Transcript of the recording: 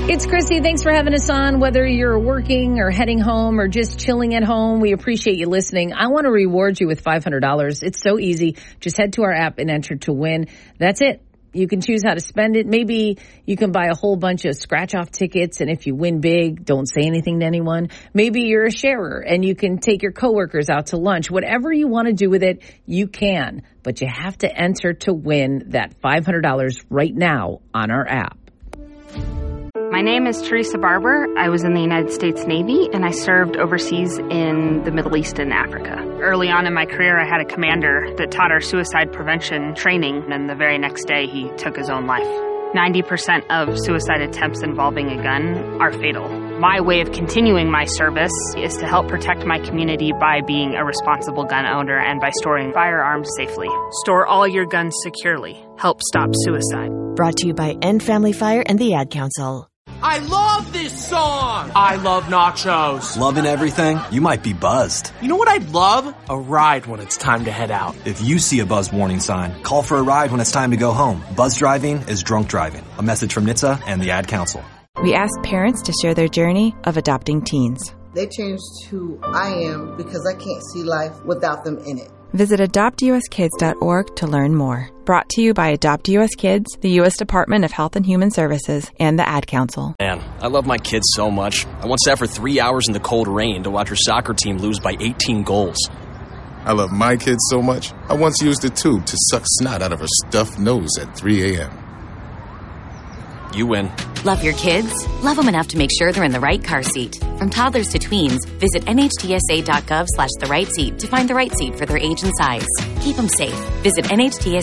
It's Christy. Thanks for having us on. Whether you're working or heading home or just chilling at home, we appreciate you listening. I want to reward you with $500. It's so easy. Just head to our app and enter to win. That's it. You can choose how to spend it. Maybe you can buy a whole bunch of scratch-off tickets, and if you win big, don't say anything to anyone. Maybe you're a sharer, and you can take your coworkers out to lunch. Whatever you want to do with it, you can. But you have to enter to win that $500 right now on our app. My name is Teresa Barber. I was in the United States Navy, and I served overseas in the Middle East and Africa. Early on in my career, I had a commander that taught our suicide prevention training, and the very next day, he took his own life. 90% of suicide attempts involving a gun are fatal. My way of continuing my service is to help protect my community by being a responsible gun owner and by storing firearms safely. Store all your guns securely. Help stop suicide. Brought to you by End Family Fire and the Ad Council. I love this song! I love nachos. Loving everything? You might be buzzed. You know what I'd love? A ride when it's time to head out. If you see a buzz warning sign, call for a ride when it's time to go home. Buzz driving is drunk driving. A message from NHTSA and the Ad Council. We asked parents to share their journey of adopting teens. They changed who I am because I can't see life without them in it. Visit adoptuskids.org to learn more. Brought to you by Adopt US Kids, the U.S. Department of Health and Human Services, and the Ad Council. Man, I love my kids so much. I once sat for 3 hours in the cold rain to watch her soccer team lose by 18 goals. I love my kids so much, I once used a tube to suck snot out of her stuffed nose at 3 a.m. You win. Love your kids? Love them enough to make sure they're in the right car seat. From toddlers to tweens, visit nhtsa.gov/the right seat to find the right seat for their age and size. Keep them safe. Visit nhtsa.gov/the